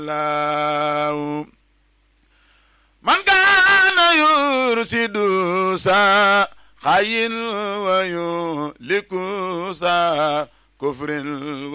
الله من كان يرشد سا خيل ويهلك سا كفر